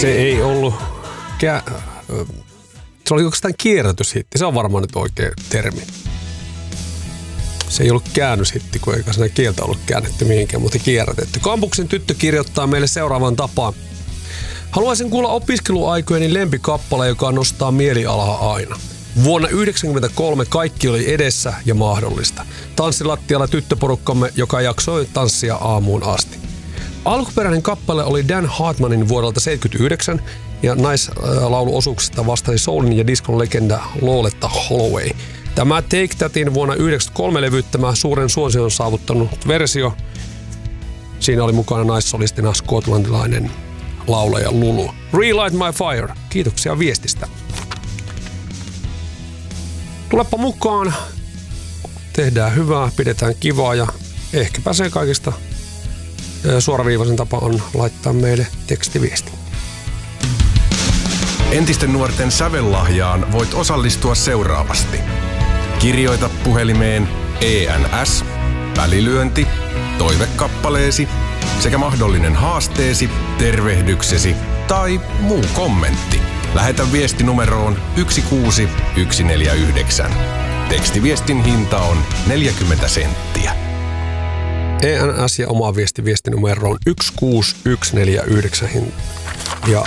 Se ei ollut... Se oli oikeastaan kierrätyshitti. Se on varmaan nyt oikea termi. Se ei ollut käännöshitti, kun eikä siinä kieltä ollut käännetty mihinkään, mutta kierrätetty. Kampuksen tyttö kirjoittaa meille seuraavan tapaan. Haluaisin kuulla opiskeluaikojeni lempikappale, joka nostaa mielialaa aina. Vuonna 1993 kaikki oli edessä ja mahdollista. Tanssilattialla tyttöporukkamme, joka jaksoi tanssia aamuun asti. Alkuperäinen kappale oli Dan Hartmanin vuodelta 1979 ja naislauluosuuksista vastasi soulin ja diskon legenda Loletta Holloway. Tämä Take Thatin vuonna 1993 levyttämä suuren suosion saavuttanut versio. Siinä oli mukana naissolistina skotlantilainen laulaja Lulu. Relight My Fire. Kiitoksia viestistä. Tulepa mukaan. Tehdään hyvää, pidetään kivaa ja ehkäpä se kaikista suoraviivaisen tapa on laittaa meille tekstiviesti. Entisten nuorten sävellahjaan voit osallistua seuraavasti. Kirjoita puhelimeen ENS, välilyönti, toivekappaleesi sekä mahdollinen haasteesi, tervehdyksesi tai muu kommentti. Lähetä viesti numeroon 16149. Tekstiviestin hinta on 40 senttiä. ENS ja oma viestinumeroon 16149. Ja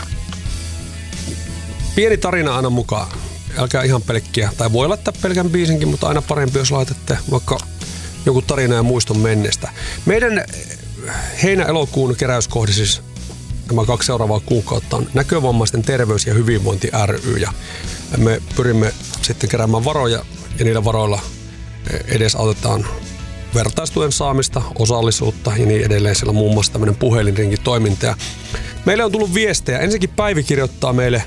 pieni tarina aina mukaan. Älkää ihan pelkkiä, tai voi laittaa pelkän biisinkin, mutta aina parempi, jos laitatte vaikka joku tarina ja muiston menneestä. Meidän heinä-elokuun keräyskohde, siis nämä 2 seuraavaa kuukautta, on Näkövammaisten terveys- ja hyvinvointi ry. Ja me pyrimme sitten keräämään varoja, ja niillä varoilla edesautetaan vertaistuen saamista, osallisuutta ja niin edelleen. Siellä on muun muassa tämmöinen puhelinrinkitoiminta. Meille on tullut viestejä. Ensinnäkin Päivi kirjoittaa meille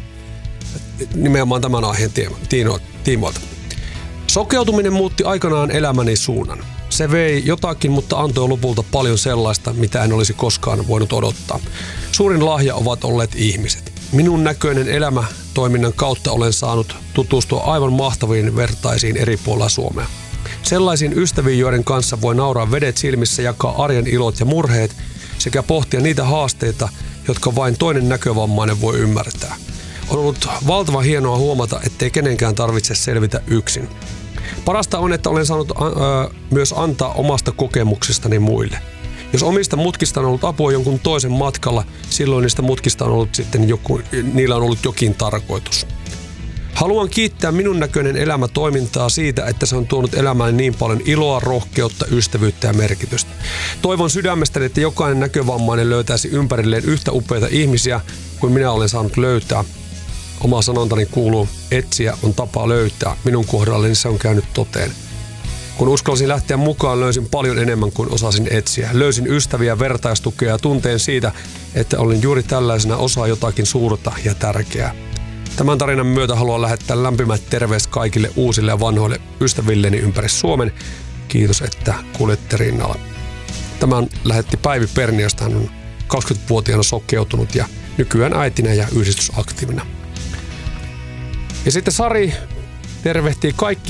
nimenomaan tämän aiheen tiimoilta. Sokeutuminen muutti aikanaan elämäni suunnan. Se vei jotakin, mutta antoi lopulta paljon sellaista, mitä en olisi koskaan voinut odottaa. Suurin lahja ovat olleet ihmiset. Minun näköinen elämä toiminnan kautta olen saanut tutustua aivan mahtaviin vertaisiin eri puolilla Suomea. Sellaisiin ystäviin, joiden kanssa voi nauraa vedet silmissä, jakaa arjen ilot ja murheet sekä pohtia niitä haasteita, jotka vain toinen näkövammainen voi ymmärtää. On ollut valtavan hienoa huomata, ettei kenenkään tarvitse selvitä yksin. Parasta on, että olen saanut myös antaa omasta kokemuksestani muille. Jos omista mutkista on ollut apua jonkun toisen matkalla, silloin niistä mutkista on ollut sitten niillä on ollut jokin tarkoitus. Haluan kiittää minun näköinen elämä toimintaa siitä, että se on tuonut elämään niin paljon iloa, rohkeutta, ystävyyttä ja merkitystä. Toivon sydämestäni, että jokainen näkövammainen löytäisi ympärilleen yhtä upeita ihmisiä kuin minä olen saanut löytää. Oma sanontani kuuluu, etsiä on tapa löytää. Minun kohdallani se on käynyt toteen. Kun uskalsin lähteä mukaan, löysin paljon enemmän kuin osasin etsiä. Löysin ystäviä, vertaistukea ja tunteen siitä, että olin juuri tällaisena osa jotakin suurta ja tärkeää. Tämän tarinan myötä haluan lähettää lämpimät terveiset kaikille uusille ja vanhoille ystävilleni ympäri Suomen. Kiitos, että kuljette rinnalla. Tämän lähetti Päivi Perniöstä. Hän on 20-vuotiaana sokeutunut ja nykyään äitinä ja yhdistysaktiivina. Ja sitten Sari tervehtii kaikki